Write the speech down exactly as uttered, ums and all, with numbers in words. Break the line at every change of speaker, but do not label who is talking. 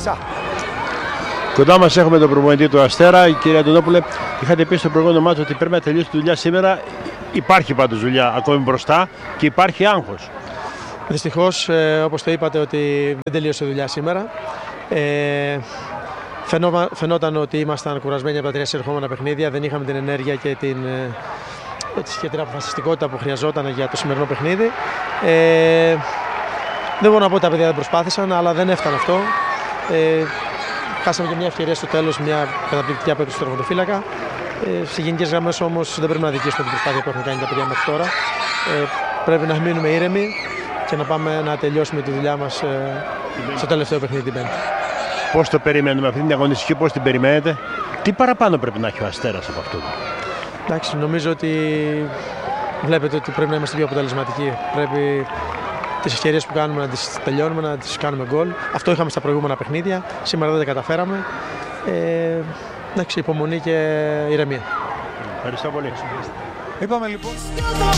Λάρισα.
Κοντά μας έχουμε τον προπονητή του Αστέρα. Κύριε Αντωνόπουλε, είχατε πει στο προηγούμενο μάτσο ότι πρέπει να τελειώσει τη δουλειά σήμερα. Υπάρχει πάντως δουλειά ακόμη μπροστά και υπάρχει άγχος.
Δυστυχώς, ε, όπως το είπατε, ότι δεν τελείωσε η δουλειά σήμερα. Ε, φαινό, φαινόταν ότι ήμασταν κουρασμένοι από τα τρία συνερχόμενα παιχνίδια. Δεν είχαμε την ενέργεια και την, ε, και την αποφασιστικότητα που χρειαζόταν για το σημερινό παιχνίδι. Ε, δεν μπορώ να πω ότι τα παιδιά δεν προσπάθησαν, αλλά δεν έφτανε αυτό. Ε, χάσαμε και μια ευκαιρία στο τέλος, μια καταπληκτική απέτηση του τερματοφύλακα. Ε, σε γενικές γραμμές όμως δεν πρέπει να δικήσουμε την προσπάθεια που έχουν κάνει τα παιδιά μέχρι τώρα. Ε, πρέπει να μείνουμε ήρεμοι και να πάμε να τελειώσουμε τη δουλειά μας ε, στο τελευταίο παιχνίδι την Πέμπτη.
Πώς το περιμένουμε αυτή την αγωνιστική, πώς την περιμένετε, τι παραπάνω πρέπει να έχει ο Αστέρας από αυτό?
Εντάξει, νομίζω ότι βλέπετε ότι πρέπει να είμαστε πιο αποτελεσματικοί. Πρέπει τις ευκαιρίες που κάνουμε να τις τελειώνουμε, να τις κάνουμε γκολ. Αυτό είχαμε στα προηγούμενα παιχνίδια. Σήμερα δεν τα καταφέραμε. Ε, εντάξει, υπομονή και ηρεμία.
Ευχαριστώ πολύ.
Είπαμε λοιπόν.